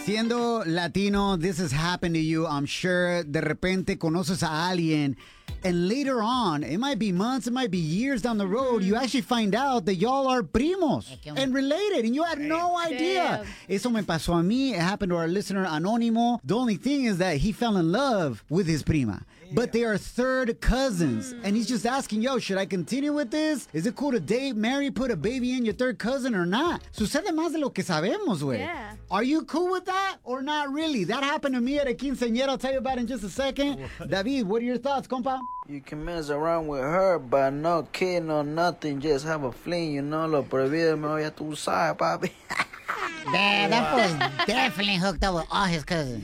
Siendo Latino, this has happened to you, I'm sure. De repente conoces a alguien, and later on, it might be months, it might be years down the road, you actually find out that y'all are primos and related, and you had no idea. Eso me pasó a mí. It happened to our listener Anónimo. The only thing is that he fell in love with his prima. But they are third cousins. And he's just asking, yo, should I continue with this? Is it cool to date, marry, put a baby in your third cousin or not? Sucede más de lo que sabemos, güey. Yeah. Are you cool with that or not really? That happened to me at a quinceañera. I'll tell you about it in just a second. David, what are your thoughts, compa? You can mess around with her, but no kid, no nothing. Just have a fling, you know. Lo prohibido me voy a tu side, papi. Damn, that fool's definitely hooked up with all his cousins.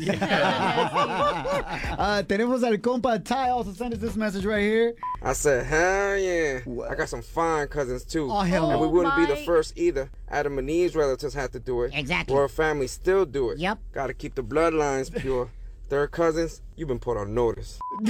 Tenemos al compa Ty also sent us this message right here. I said, hell yeah. I got some fine cousins, too. Oh, hell And no. we wouldn't be the first either. Adam and Eve's relatives had to do it. Exactly. Royal family still do it. Yep. Got to keep the bloodlines pure. Third cousins, you've been put on notice. Yo,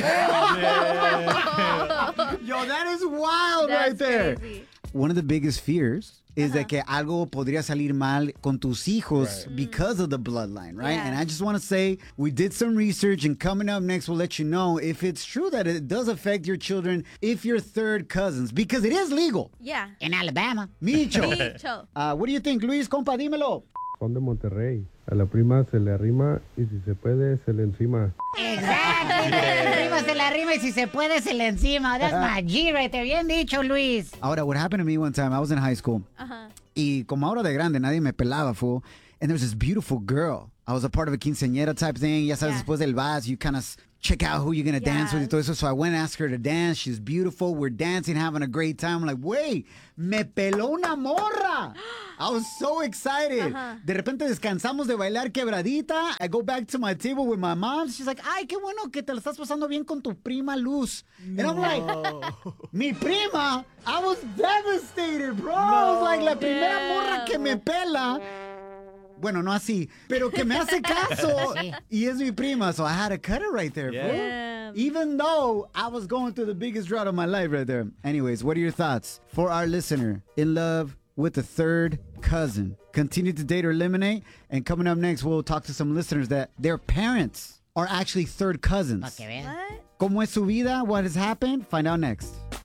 that is wild right there. Crazy. One of the biggest fears is that que algo podría salir mal con tus hijos because of the bloodline, right? Yeah. And I just want to say we did some research, and coming up next we'll let you know if it's true that it does affect your children if you're third cousins, because it is legal. Yeah. In Alabama. Micho. Micho. What do you think, Luis? Compa, dímelo. Son de Monterrey. A la prima se le arrima y si se puede, se le encima. Exactly. Prima se la rima y si se puede se le encima. That's my G right there. Bien dicho, Luis. Ahora, what happened to me one time, I was in high school. Y como ahora de grande, nadie me pelaba, fool. And there was this beautiful girl. I was a part of a quinceañera type thing. Ya sabes, Yeah. después del vals, you kind of check out who you're going to dance with y todo eso. So I went and asked her to dance. She's beautiful. We're dancing, having a great time. I'm like, wait, me peló una morra. I was so excited. De repente descansamos de bailar quebradita. I go back to my table with my mom. She's like, ay, qué bueno que te la estás pasando bien con tu prima Luz. And I'm like, mi prima? I was devastated, bro. I was like, la primera morra que me pela. Bueno, no así, pero que me hace caso. Y es mi prima, so I had to cut it right there, bro. Damn. Even though I was going through the biggest drought of my life right there. Anyways, what are your thoughts for our listener in love with the third cousin? Continue to date or eliminate. And coming up next, we'll talk to some listeners that their parents are actually third cousins. Pa' que vean. What? ¿Cómo es su vida? What has happened? Find out next.